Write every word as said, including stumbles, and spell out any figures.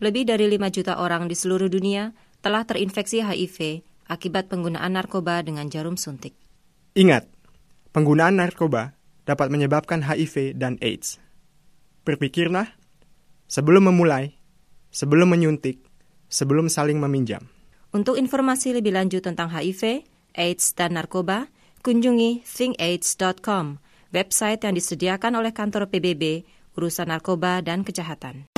lebih dari lima juta orang di seluruh dunia telah terinfeksi H I V akibat penggunaan narkoba dengan jarum suntik. Ingat, penggunaan narkoba dapat menyebabkan H I V dan AIDS. Berpikirlah sebelum memulai, sebelum menyuntik, sebelum saling meminjam. Untuk informasi lebih lanjut tentang H I V, AIDS, dan narkoba, kunjungi think aids dot com, website yang disediakan oleh kantor P B B, urusan narkoba dan kejahatan.